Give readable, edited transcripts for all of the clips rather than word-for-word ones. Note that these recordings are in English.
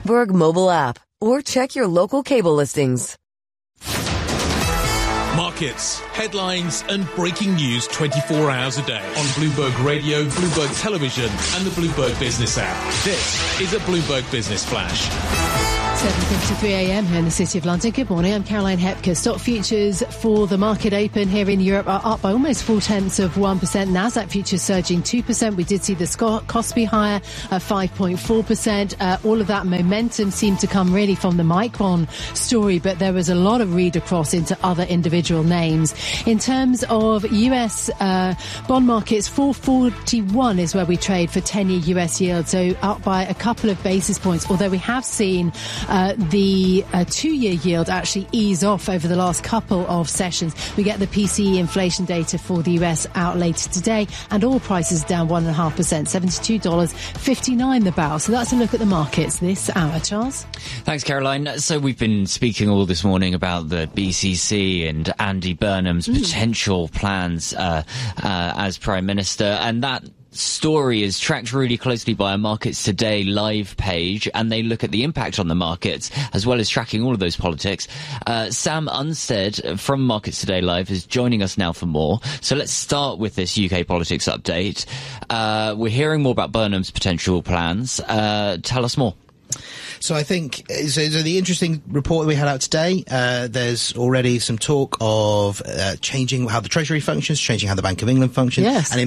Bloomberg mobile app, or check your local cable listings. Markets, headlines and breaking news 24 hours a day on Bloomberg Radio, Bloomberg Television and the Bloomberg Business app. This is a Bloomberg Business Flash. 7:53 a.m. here in the City of London. Good morning, I'm Caroline Hepker. Stock futures for the market open here in Europe are up by almost 0.4%. Nasdaq futures surging 2%. We did see the Kospi higher at 5.4%. All of that momentum seemed to come really from the Micron story, but there was a lot of read across into other individual names. In terms of US bond markets, 441 is where we trade for 10-year US yield, so up by a couple of basis points, although we have seen the 2-year yield actually ease off over the last couple of sessions. We get the PCE inflation data for the US out later today, and oil prices down 1.5%, $72.59 the barrel. So that's a look at the markets this hour. Charles? Thanks, Caroline. So we've been speaking all this morning about the BCC and Andy Burnham's potential plans as Prime Minister, and that story is tracked really closely by our Markets Today live page, and they look at the impact on the markets as well as tracking all of those politics. Sam Unstead from Markets Today Live is joining us now for more. So let's start with this UK politics update. We're hearing more about Burnham's potential plans. Tell us more. So I think so the interesting report that we had out today, there's already some talk of changing how the Treasury functions, changing how the Bank of England functions, yes. And in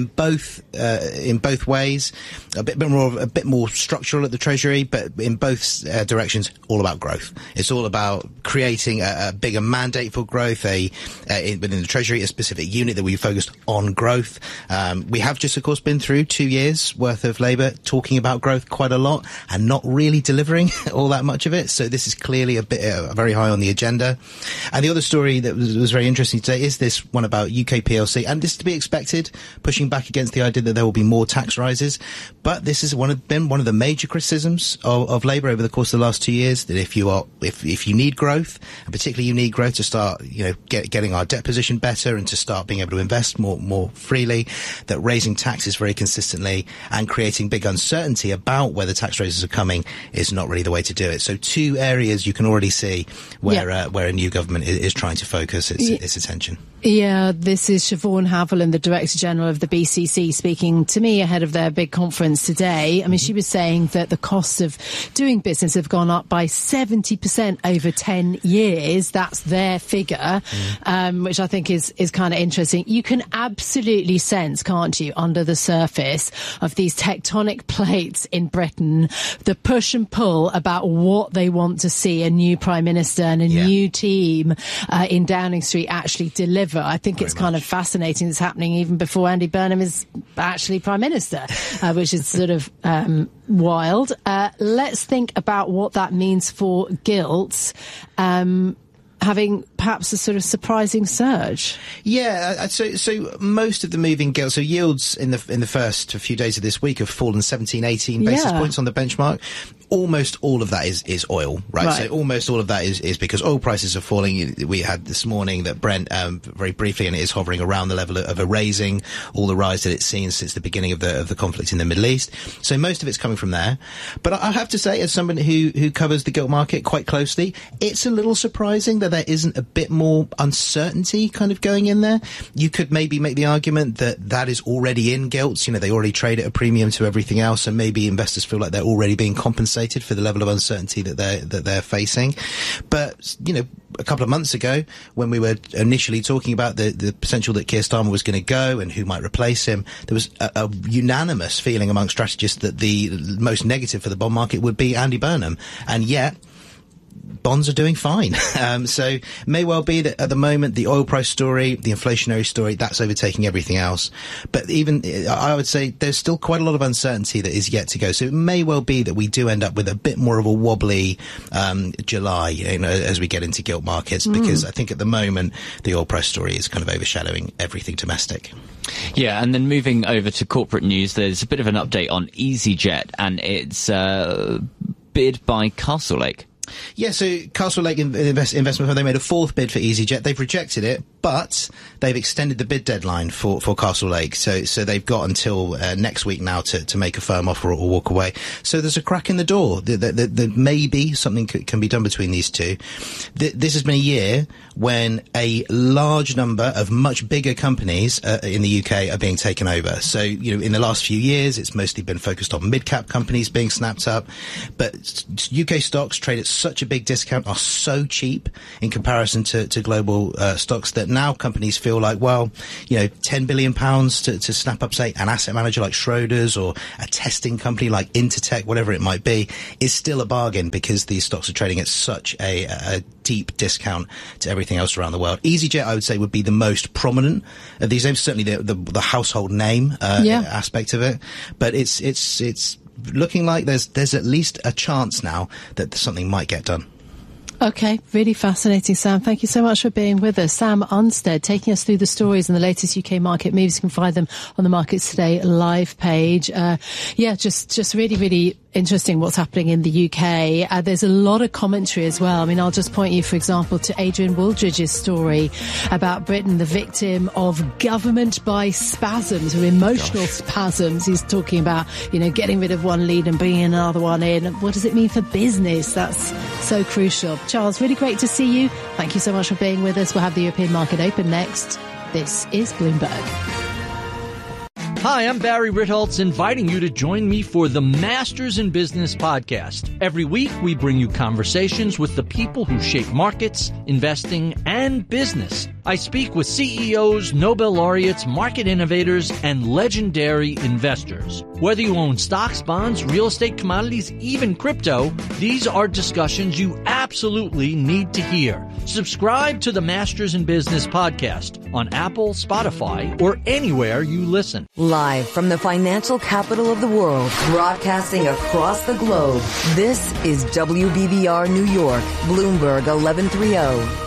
both ways, a bit more structural at the Treasury, but in both directions, all about growth. It's all about creating a bigger mandate for growth. Within the Treasury, a specific unit that we focused on growth. We have just, of course, been through 2 years worth of Labour talking about growth quite a lot and not really delivering all that much of it. So this is clearly a bit very high on the agenda. And the other story that was very interesting today is this one about UK PLC, and this is to be expected, pushing back against the idea that there will be more tax rises. But this has been one of the major criticisms of Labour over the course of the last 2 years, that if you need growth, and particularly you need growth to start, getting our debt position better and to start being able to invest more freely, that raising taxes very consistently and creating big uncertainty about whether tax raises are coming is not really the way to do it. So two areas you can already see where a new government is trying to focus its attention. Yeah, this is Siobhan Haviland, the Director General of the BCC, speaking to me ahead of their big conference today. I mean, she was saying that the costs of doing business have gone up by 70% over 10 years. That's their figure, which I think is kind of interesting. You can absolutely sense, can't you, under the surface of these tectonic plates in Britain, the push and pull about what they want to see a new Prime Minister and a new team in Downing Street actually deliver. I think it's kind of fascinating it's happening even before Andy Burnham is actually Prime Minister, which is sort of wild. Let's think about what that means for gilts. Having perhaps a sort of surprising surge. Yeah, so most of the move in gilts, so yields in the first few days of this week have fallen 17, 18 basis points on the benchmark. Almost all of that is oil, right? So almost all of that is because oil prices are falling. We had this morning that Brent, very briefly, and it is hovering around the level of erasing all the rise that it's seen since the beginning of the conflict in the Middle East. So most of it's coming from there. But I have to say, as someone who covers the gilt market quite closely, it's a little surprising that there isn't a bit more uncertainty kind of going in there. You could maybe make the argument that is already in gilts. They already trade at a premium to everything else, and maybe investors feel like they're already being compensated for the level of uncertainty that they're facing. But a couple of months ago, when we were initially talking about the potential that Keir Starmer was going to go and who might replace him, there was a unanimous feeling among strategists that the most negative for the bond market would be Andy Burnham, and yet bonds are doing fine. So may well be that at the moment the oil price story, the inflationary story, that's overtaking everything else. But even I would say there's still quite a lot of uncertainty that is yet to go. So it may well be that we do end up with a bit more of a wobbly July, as we get into gilt markets, because I think at the moment the oil price story is kind of overshadowing everything domestic. Yeah, and then moving over to corporate news, there's a bit of an update on EasyJet and its bid by Castlelake. Yeah, so Castlelake Investment Fund, they made a fourth bid for EasyJet. They've rejected it, but they've extended the bid deadline for Castlelake. So they've got until next week now to make a firm offer or walk away. So there's a crack in the door. That maybe something can be done between these two. This has been a year when a large number of much bigger companies in the UK are being taken over. So, in the last few years, it's mostly been focused on mid-cap companies being snapped up. But UK stocks trade at such a big discount, are so cheap in comparison to global stocks, that now companies feel like, well, £10 billion to snap up, say, an asset manager like Schroders or a testing company like Intertek, whatever it might be, is still a bargain because these stocks are trading at such a deep discount to everything else around the world. EasyJet, I would say, would be the most prominent of these names, certainly the household name aspect of it. But it's looking like there's at least a chance now that something might get done. Okay, really fascinating, Sam. Thank you so much for being with us. Sam Unstead taking us through the stories and the latest UK market moves. You can find them on the Markets Today live page. Just really, really interesting what's happening in the UK. There's a lot of commentary as well. I mean, I'll just point you, for example, to Adrian Wooldridge's story about Britain, the victim of government by spasms or emotional spasms. He's talking about, getting rid of one lead and bringing another one in. What does it mean for business? That's so crucial. Charles, really great to see you. Thank you so much for being with us. We'll have the European market open next. This is Bloomberg. Hi, I'm Barry Ritholtz, inviting you to join me for the Masters in Business podcast. Every week, we bring you conversations with the people who shape markets, investing, and business. I speak with CEOs, Nobel laureates, market innovators, and legendary investors. Whether you own stocks, bonds, real estate, commodities, even crypto, these are discussions you absolutely need to hear. Subscribe to the Masters in Business podcast on Apple, Spotify, or anywhere you listen. Live from the financial capital of the world, broadcasting across the globe, this is WBBR New York, Bloomberg 1130.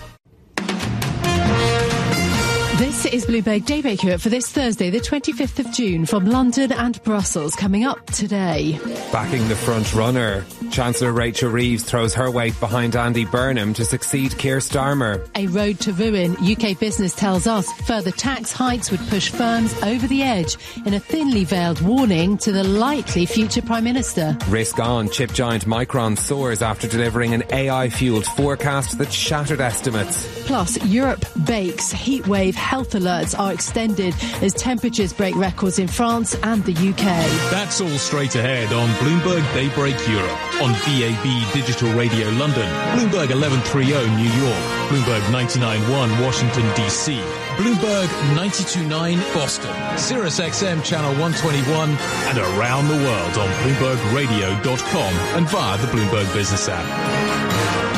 This is Bloomberg Daybreak Europe for this Thursday, the 25th of June, from London and Brussels. Coming up today. Backing the front runner, Chancellor Rachel Reeves throws her weight behind Andy Burnham to succeed Keir Starmer. A road to ruin. UK Business tells us further tax hikes would push firms over the edge in a thinly veiled warning to the likely future Prime Minister. Risk on. Chip giant Micron soars after delivering an AI-fueled forecast that shattered estimates. Plus, Europe bakes. Heatwave health alerts are extended as temperatures break records in France and the UK. That's all straight ahead on Bloomberg Daybreak Europe, on VAB Digital Radio London, Bloomberg 1130 New York, Bloomberg 99.1 Washington DC, Bloomberg 92.9 Boston, Sirius XM Channel 121, and around the world on BloombergRadio.com and via the Bloomberg Business app.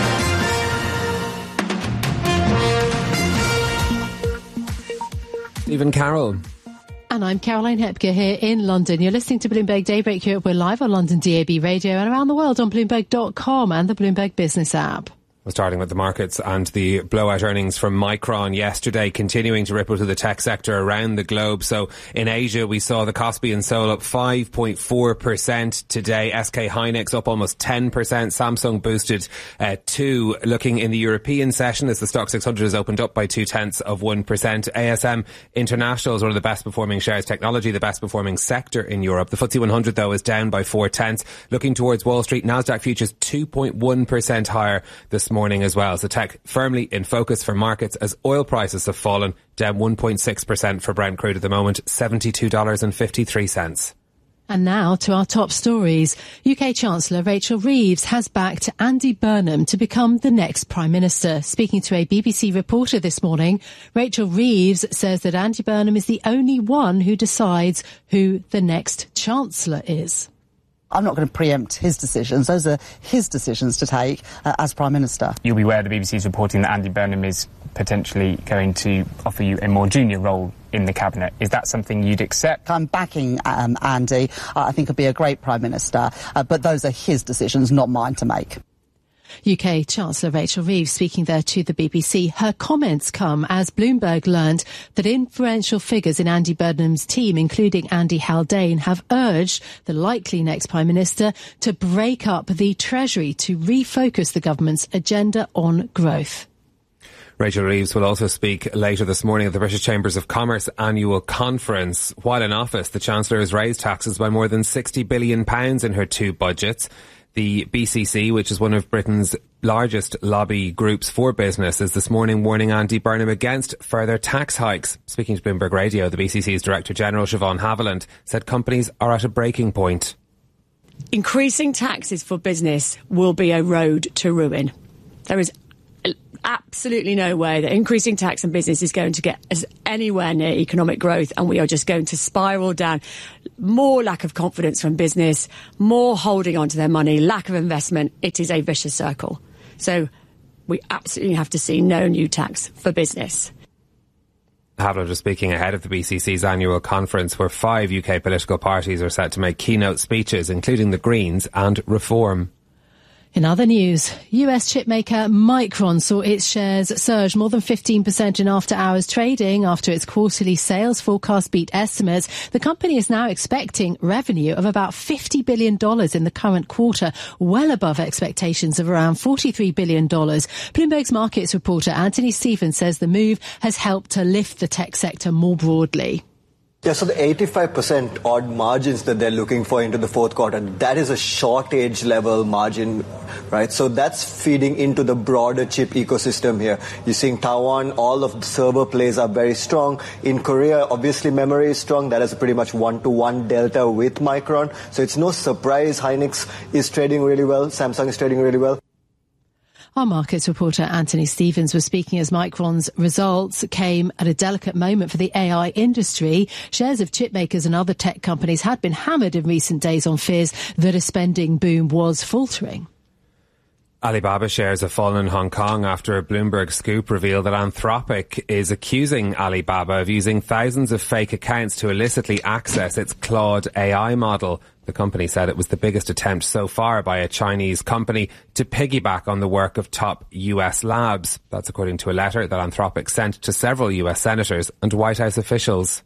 Stephen Carroll. And I'm Caroline Hepker here in London. You're listening to Bloomberg Daybreak Europe. We're live on London DAB Radio and around the world on Bloomberg.com and the Bloomberg Business app. We're starting with the markets and the blowout earnings from Micron yesterday, continuing to ripple to the tech sector around the globe. So in Asia, we saw the Kospi and Seoul up 5.4% today. SK Hynix up almost 10%. Samsung boosted 2%. Looking in the European session, as the Stock 600 has opened up by 0.2%. ASM International is one of the best performing shares. Technology, the best performing sector in Europe. The FTSE 100, though, is down by 0.4%. Looking towards Wall Street, Nasdaq futures 2.1% higher this morning as well. So tech firmly in focus for markets as oil prices have fallen, down 1.6% for Brent crude at the moment, $72.53. And now to our top stories. UK Chancellor Rachel Reeves has backed Andy Burnham to become the next Prime Minister. Speaking to a BBC reporter this morning, Rachel Reeves says that Andy Burnham is the only one who decides who the next Chancellor is. I'm not going to preempt his decisions. Those are his decisions to take as Prime Minister. You'll be aware the BBC is reporting that Andy Burnham is potentially going to offer you a more junior role in the Cabinet. Is that something you'd accept? I'm backing Andy. I think he'll be a great Prime Minister, but those are his decisions, not mine to make. UK Chancellor Rachel Reeves speaking there to the BBC. Her comments come as Bloomberg learned that influential figures in Andy Burnham's team, including Andy Haldane, have urged the likely next Prime Minister to break up the Treasury to refocus the government's agenda on growth. Rachel Reeves will also speak later this morning at the British Chambers of Commerce annual conference. While in office, the Chancellor has raised taxes by more than £60 billion in her two budgets. The BCC, which is one of Britain's largest lobby groups for business, is this morning warning Andy Burnham against further tax hikes. Speaking to Bloomberg Radio, the BCC's Director General, Siobhan Haviland, said companies are at a breaking point. Increasing taxes for business will be a road to ruin. There is absolutely no way that increasing tax on business is going to get us anywhere near economic growth, and we are just going to spiral down. More lack of confidence from business, more holding on to their money, lack of investment. It is a vicious circle. So we absolutely have to see no new tax for business. Haviland was speaking ahead of the BCC's annual conference, where 5 UK political parties are set to make keynote speeches, including the Greens and Reform. In other news, US chipmaker Micron saw its shares surge more than 15% in after-hours trading after its quarterly sales forecast beat estimates. The company is now expecting revenue of about $50 billion in the current quarter, well above expectations of around $43 billion. Bloomberg's markets reporter Anthony Stevens says the move has helped to lift the tech sector more broadly. Yeah, so the 85% odd margins that they're looking for into the fourth quarter, that is a shortage level margin, right? So that's feeding into the broader chip ecosystem here. You're seeing Taiwan, all of the server plays are very strong. In Korea, obviously memory is strong. That is a pretty much 1-to-1 delta with Micron. So it's no surprise Hynix is trading really well. Samsung is trading really well. Our markets reporter Anthony Stevens was speaking as Micron's results came at a delicate moment for the AI industry. Shares of chip makers and other tech companies had been hammered in recent days on fears that a spending boom was faltering. Alibaba shares have fallen in Hong Kong after a Bloomberg scoop revealed that Anthropic is accusing Alibaba of using thousands of fake accounts to illicitly access its Claude AI model. The company said it was the biggest attempt so far by a Chinese company to piggyback on the work of top US labs. That's according to a letter that Anthropic sent to several US senators and White House officials.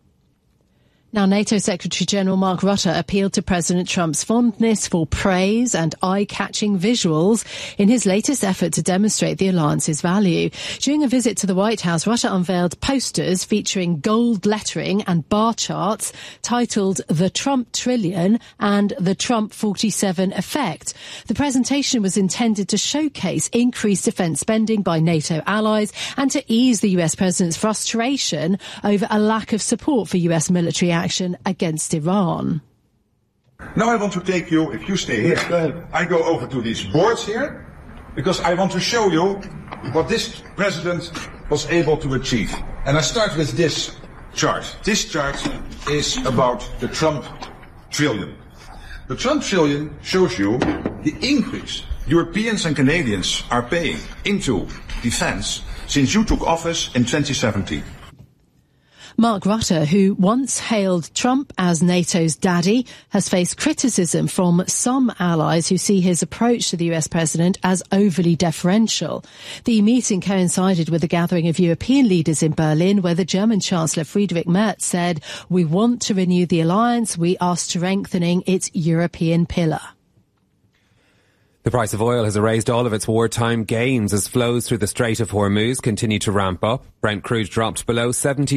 Now, NATO Secretary-General Mark Rutte appealed to President Trump's fondness for praise and eye-catching visuals in his latest effort to demonstrate the alliance's value. During a visit to the White House, Rutte unveiled posters featuring gold lettering and bar charts titled The Trump Trillion and The Trump 47 Effect. The presentation was intended to showcase increased defence spending by NATO allies and to ease the US president's frustration over a lack of support for US military action against Iran. Now I want to take you, if you stay here, I go over to these boards here, because I want to show you what this president was able to achieve. And I start with this chart. This chart is about the Trump trillion. The Trump trillion shows you the increase Europeans and Canadians are paying into defense since you took office in 2017. Mark Rutte, who once hailed Trump as NATO's daddy, has faced criticism from some allies who see his approach to the US president as overly deferential. The meeting coincided with a gathering of European leaders in Berlin, where the German Chancellor Friedrich Merz said, "We want to renew the alliance. We are strengthening its European pillar." The price of oil has erased all of its wartime gains as flows through the Strait of Hormuz continue to ramp up. Brent crude dropped below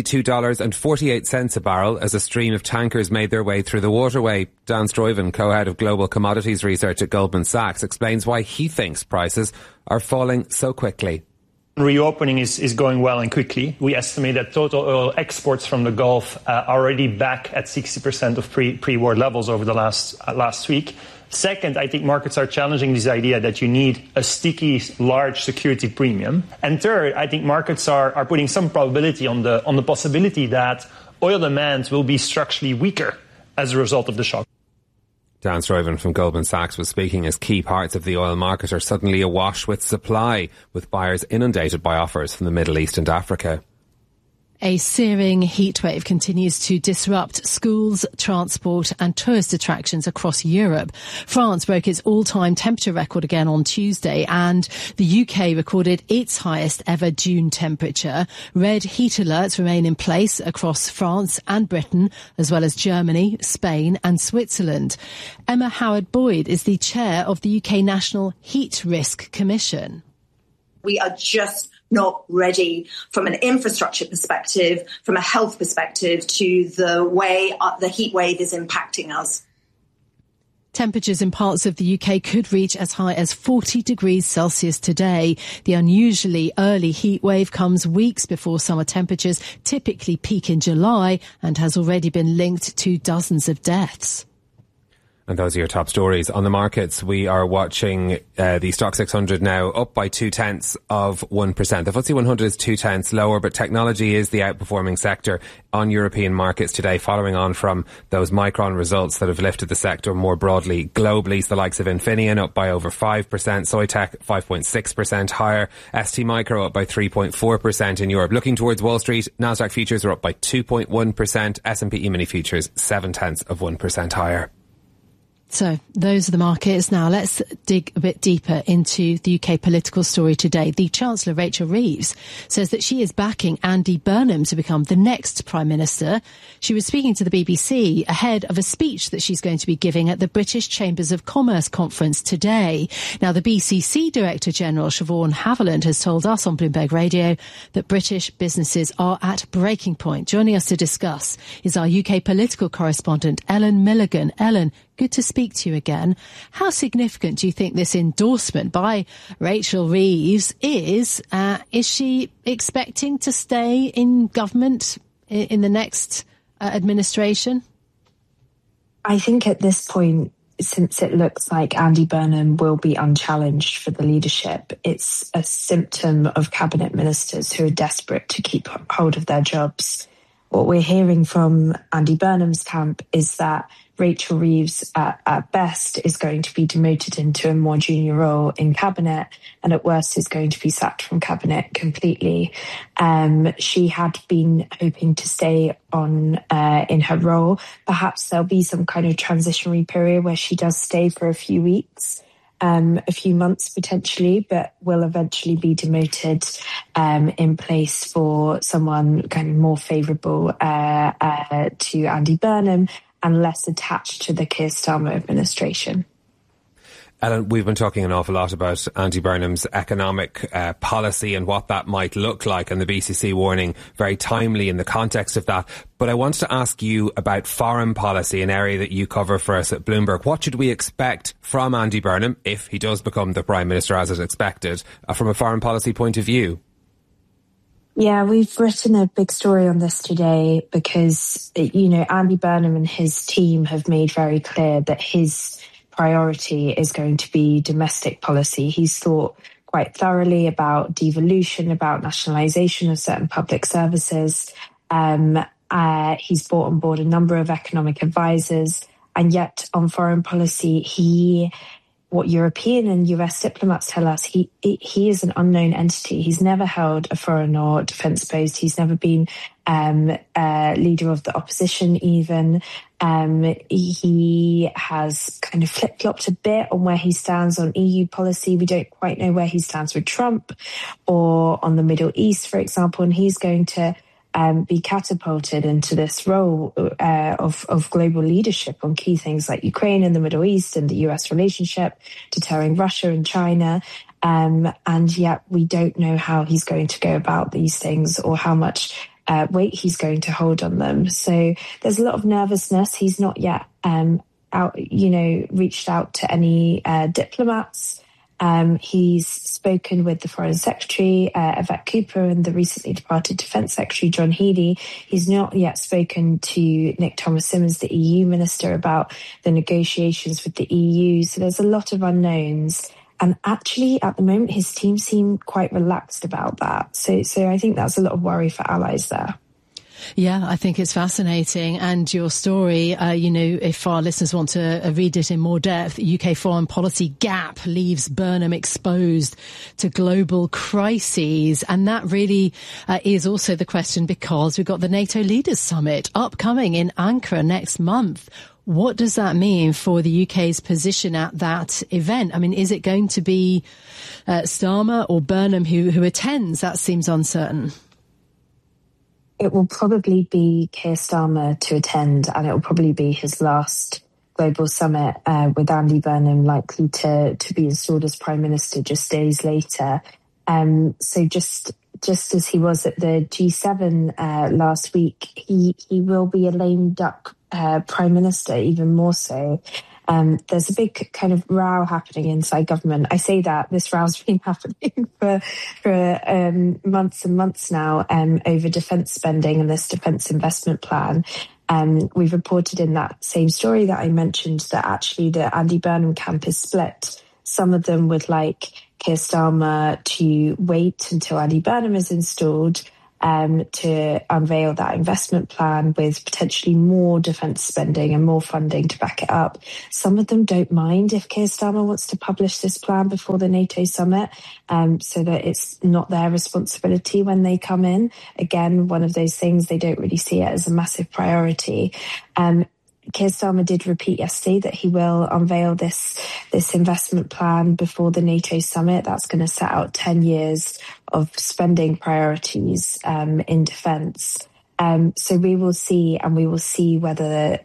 $72.48 a barrel as a stream of tankers made their way through the waterway. Dan Stuyven, co-head of global commodities research at Goldman Sachs, explains why he thinks prices are falling so quickly. Reopening is going well and quickly. We estimate that total oil exports from the Gulf are already back at 60% of pre-war levels over the last week. Second, I think markets are challenging this idea that you need a sticky, large security premium. And third, I think markets are putting some probability on the possibility that oil demand will be structurally weaker as a result of the shock. Dan Stuyven from Goldman Sachs was speaking as key parts of the oil market are suddenly awash with supply, with buyers inundated by offers from the Middle East and Africa. A searing heatwave continues to disrupt schools, transport and tourist attractions across Europe. France broke its all-time temperature record again on Tuesday, and the UK recorded its highest ever June temperature. Red heat alerts remain in place across France and Britain, as well as Germany, Spain and Switzerland. Emma Howard-Boyd is the chair of the UK National Heat Risk Commission. We are just not ready from an infrastructure perspective, from a health perspective, to the way the heat wave is impacting us. Temperatures in parts of the UK could reach as high as 40 degrees Celsius today. The unusually early heat wave comes weeks before summer temperatures typically peak in July and has already been linked to dozens of deaths. And those are your top stories. On the markets, we are watching the Stock 600 now up by 0.2%. The FTSE 100 is 0.2 lower, but technology is the outperforming sector on European markets today, following on from those Micron results that have lifted the sector more broadly globally. So the likes of Infineon up by over 5%, Soitec 5.6% higher, ST Micro up by 3.4% in Europe. Looking towards Wall Street, Nasdaq futures are up by 2.1%, S&P E-mini futures 0.7% higher. So those are the markets. Now let's dig a bit deeper into the UK political story today. The Chancellor, Rachel Reeves, says that she is backing Andy Burnham to become the next Prime Minister. She was speaking to the BBC ahead of a speech that she's going to be giving at the British Chambers of Commerce conference today. Now, the BCC Director General, Siobhan Haviland, has told us on Bloomberg Radio that British businesses are at breaking point. Joining us to discuss is our UK political correspondent, Ellen Milligan. Ellen, good to speak to you again. How significant do you think this endorsement by Rachel Reeves is? Is she expecting to stay in government in the next administration? I think at this point, since it looks like Andy Burnham will be unchallenged for the leadership, it's a symptom of cabinet ministers who are desperate to keep hold of their jobs. What we're hearing from Andy Burnham's camp is that Rachel Reeves, at best, is going to be demoted into a more junior role in cabinet, and at worst is going to be sacked from cabinet completely. She had been hoping to stay on in her role. Perhaps there'll be some kind of transitionary period where she does stay for a few weeks, a few months potentially, but will eventually be demoted in place for someone kind of more favourable to Andy Burnham and less attached to the Keir Starmer administration. Ellen, we've been talking an awful lot about Andy Burnham's economic policy and what that might look like, and the BCC warning very timely in the context of that. But I wanted to ask you about foreign policy, an area that you cover for us at Bloomberg. What should we expect from Andy Burnham, if he does become the Prime Minister as is expected, from a foreign policy point of view? Yeah, we've written a big story on this today because, Andy Burnham and his team have made very clear that his priority is going to be domestic policy. He's thought quite thoroughly about devolution, about nationalisation of certain public services. He's brought on board a number of economic advisors, and yet on foreign policy, what European and US diplomats tell us, he is an unknown entity. He's never held a foreign or defence post. He's never been leader of the opposition even. He has kind of flip-flopped a bit on where he stands on EU policy. We don't quite know where he stands with Trump or on the Middle East, for example, and he's going to be catapulted into this role of global leadership on key things like Ukraine and the Middle East and the US relationship, deterring Russia and China. And yet we don't know how he's going to go about these things or how much weight he's going to hold on them. So there's a lot of nervousness. He's not yet reached out to any diplomats. He's spoken with the Foreign Secretary, Yvette Cooper, and the recently departed Defence Secretary, John Healey. He's not yet spoken to Nick Thomas-Symonds, the EU Minister, about the negotiations with the EU. So there's a lot of unknowns. And actually, at the moment, his team seem quite relaxed about that. So I think that's a lot of worry for allies there. Yeah, I think it's fascinating. And your story, if our listeners want to read it in more depth, UK foreign policy gap leaves Burnham exposed to global crises. And that really is also the question, because we've got the NATO Leaders Summit upcoming in Ankara next month. What does that mean for the UK's position at that event? I mean, is it going to be Starmer or Burnham who attends? That seems uncertain. It will probably be Keir Starmer to attend, and it will probably be his last global summit, with Andy Burnham likely to be installed as Prime Minister just days later. So just as he was at the G7 last week, he will be a lame duck prime minister, even more so. There's a big kind of row happening inside government. I say that this row's been happening for months and months now over defence spending and this defence investment plan. We've reported in that same story that I mentioned that actually the Andy Burnham camp is split. Some of them would like Keir Starmer to wait until Andy Burnham is installed to unveil that investment plan with potentially more defence spending and more funding to back it up. Some of them don't mind if Keir Starmer wants to publish this plan before the NATO summit, so that it's not their responsibility when they come in. Again, one of those things, they don't really see it as a massive priority. Keir Starmer did repeat yesterday that he will unveil this investment plan before the NATO summit. That's going to set out 10 years of spending priorities in defence. So we will see, and we will see whether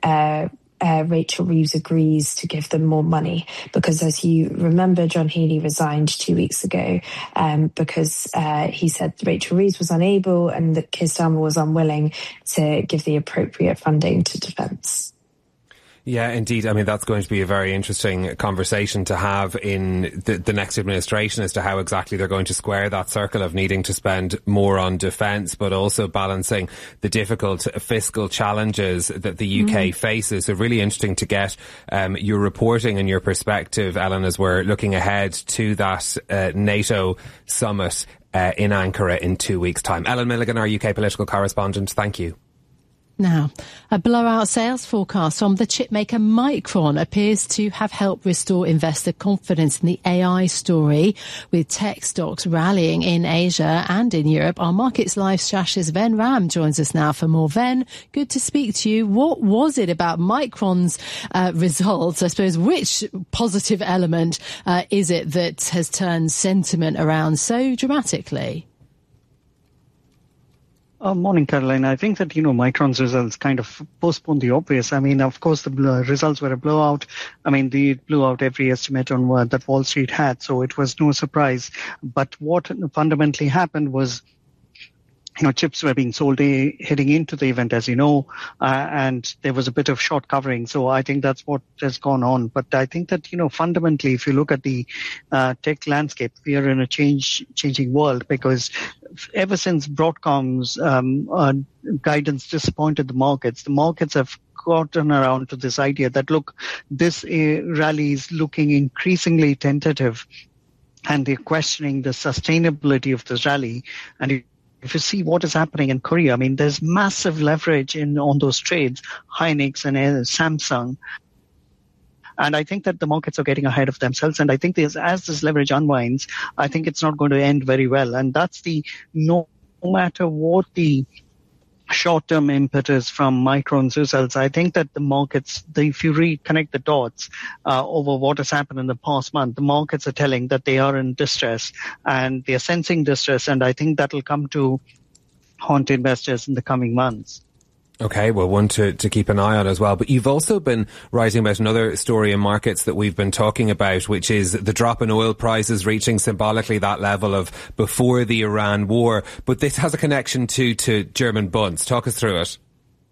Rachel Reeves agrees to give them more money, because as you remember, John Healey resigned 2 weeks ago because he said Rachel Reeves was unable and that Keir Starmer was unwilling to give the appropriate funding to defence. Yeah, indeed. I mean, that's going to be a very interesting conversation to have in the next administration as to how exactly they're going to square that circle of needing to spend more on defence, but also balancing the difficult fiscal challenges that the UK faces. So really interesting to get your reporting and your perspective, Ellen, as we're looking ahead to that NATO summit in Ankara in 2 weeks' time. Ellen Milligan, our UK political correspondent, thank you. Now, a blowout sales forecast from the chipmaker Micron appears to have helped restore investor confidence in the AI story, with tech stocks rallying in Asia and in Europe. Our Markets Live strategist Ven Ram joins us now for more. Ven, good to speak to you. What was it about Micron's results? I suppose, which positive element is it that has turned sentiment around so dramatically? Morning, Caroline. I think that, Micron's results kind of postponed the obvious. I mean, of course, the results were a blowout. I mean, they blew out every estimate on that Wall Street had, so it was no surprise. But what fundamentally happened was, chips were being sold heading into the event, as you know, and there was a bit of short covering. So I think that's what has gone on. But I think that, fundamentally, if you look at the tech landscape, we are in a changing world, because ever since Broadcom's guidance disappointed the markets have gotten around to this idea that, look, this rally is looking increasingly tentative, and they're questioning the sustainability of this rally. And if you see what is happening in Korea, I mean, there's massive leverage on those trades, Hynix and Samsung. And I think that the markets are getting ahead of themselves. And I think as this leverage unwinds, I think it's not going to end very well. And that's no matter what the short-term impetus from Micron's results, I think that the markets, if you reconnect the dots over what has happened in the past month, the markets are telling that they are in distress and they are sensing distress, and I think that will come to haunt investors in the coming months. Okay, well, one to keep an eye on as well. But you've also been writing about another story in markets that we've been talking about, which is the drop in oil prices reaching symbolically that level of before the Iran war. But this has a connection to German bunds. Talk us through it.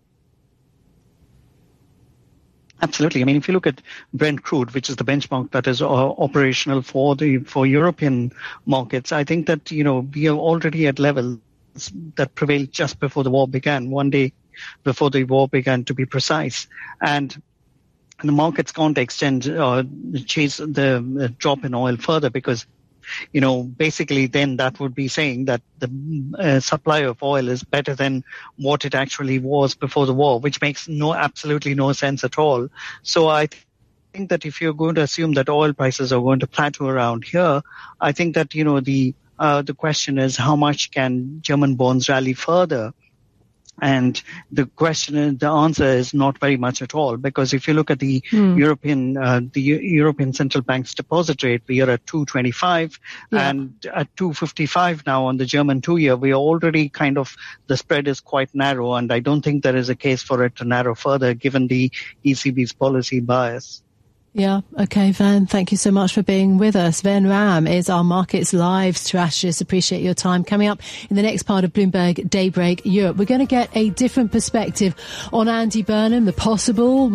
Absolutely. I mean, if you look at Brent crude, which is the benchmark that is operational for European markets, I think that, we are already at levels that prevailed just before the war began, one day before the war began, to be precise. And the markets can't extend chase the drop in oil further, because basically then that would be saying that the supply of oil is better than what it actually was before the war, which makes absolutely no sense at all. So I think that if you're going to assume that oil prices are going to plateau around here, I think that, the question is, how much can German bonds rally further? And the answer is not very much at all, because if you look at the European Central Bank's deposit rate, we are at 2.25 and at 2.55 now on the German 2-year. We are already the spread is quite narrow, and I don't think there is a case for it to narrow further given the ECB's policy bias. Yeah. Okay, Van, thank you so much for being with us. Van Ram is our Markets Live strategist. Appreciate your time. Coming up in the next part of Bloomberg Daybreak Europe, we're going to get a different perspective on Andy Burnham, the possible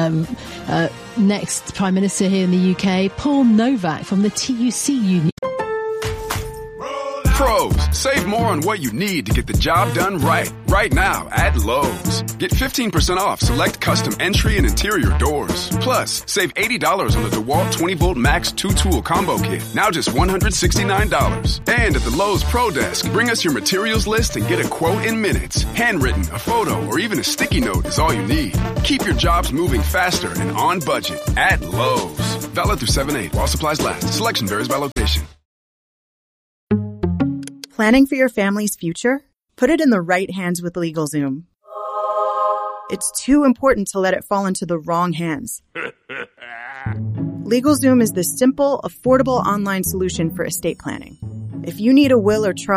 next Prime Minister here in the UK, Paul Novak from the TUC Union. Pros, save more on what you need to get the job done right. Right now at Lowe's. Get 15% off select custom entry and interior doors. Plus, save $80 on the DeWalt 20-volt Max 2-tool combo kit. Now just $169. And at the Lowe's Pro Desk, bring us your materials list and get a quote in minutes. Handwritten, a photo, or even a sticky note is all you need. Keep your jobs moving faster and on budget at Lowe's. Valid through 7/8 while supplies last. Selection varies by location. Planning for your family's future? Put it in the right hands with LegalZoom. It's too important to let it fall into the wrong hands. LegalZoom is the simple, affordable online solution for estate planning. If you need a will or trust,